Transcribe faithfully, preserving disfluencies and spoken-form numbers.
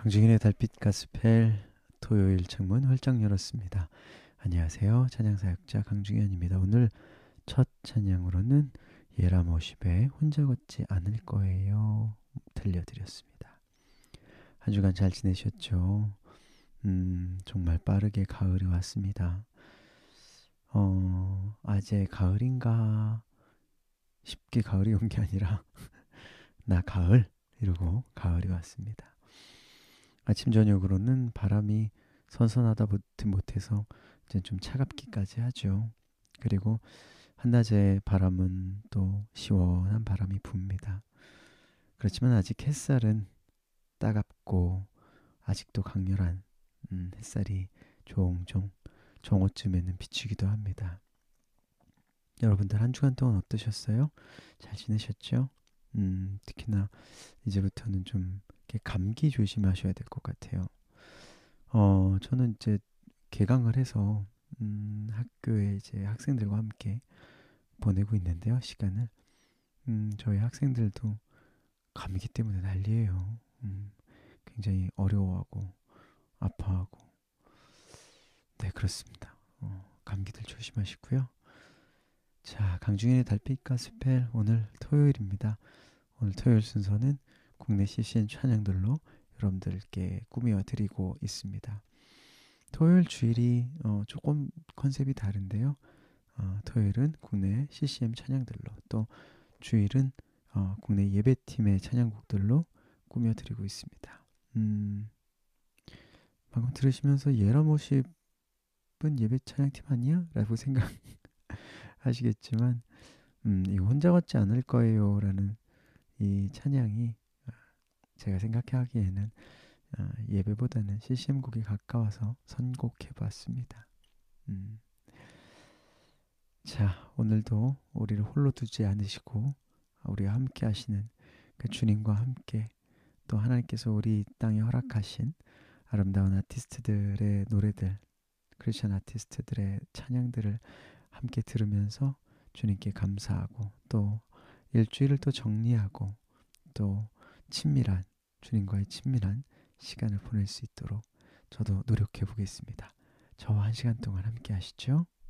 강중인의 달빛 가스펠 토요일 창문 활짝 열었습니다. 안녕하세요. 찬양사역자 강중현입니다. 오늘 첫 찬양으로는 예라모십의 혼자 걷지 않을 거예요 들려드렸습니다. 한 주간 잘 지내셨죠? 음, 정말 빠르게 가을이 왔습니다. 어, 아재 가을인가 쉽게 가을이 온 게 아니라 나 가을 이러고 가을이 왔습니다. 아침 저녁으로는 바람이 선선하다 못해서 이제 좀 차갑기까지 하죠. 그리고 한낮에 바람은 또 시원한 바람이 붑니다. 그렇지만 아직 햇살은 따갑고 아직도 강렬한 음, 햇살이 종종 정오쯤에는 비추기도 합니다. 여러분들 한 주간 동안 어떠셨어요? 잘 지내셨죠? 음, 특히나 이제부터는 좀 이렇게 감기 조심하셔야 될 것 같아요. 어, 저는 이제 개강을 해서 음, 학교에 이제 학생들과 함께 보내고 있는데요, 시간을. 음, 저희 학생들도 감기 때문에 난리예요. 음, 굉장히 어려워하고 아파하고. 네, 그렇습니다. 어, 감기들 조심하시고요. 자, 강중인의 달빛과 스펠 오늘 토요일입니다. 오늘 토요일 순서는 국내 씨씨엔 찬양들로 여러분들께 꾸미어 드리고 있습니다. 토요일 주일이 어, 조금 컨셉이 다른데요. 어, 토요일은 국내 씨씨엠 찬양들로, 또 주일은 어, 국내 예배팀의 찬양곡들로 꾸며드리고 있습니다. 음, 방금 들으시면서 예라모십은 예배 찬양팀 아니야? 라고 생각하시겠지만 음, 이 혼자 걷지 않을 거예요 라는 이 찬양이 어, 제가 생각하기에는 어, 예배보다는 씨씨엠 곡에 가까워서 선곡해봤습니다. 음. 자, 오늘도 우리를 홀로 두지 않으시고 우리와 함께 하시는 그 주님과 함께, 또 하나님께서 우리 땅에 허락하신 아름다운 아티스트들의 노래들, 크리스천 아티스트들의 찬양들을 함께 들으면서 주님께 감사하고, 또 일주일을 또 정리하고, 또 친밀한 주님과의 친밀한 시간을 보낼 수 있도록 저도 노력해 보겠습니다. 저와 한 시간 동안 함께 하시죠.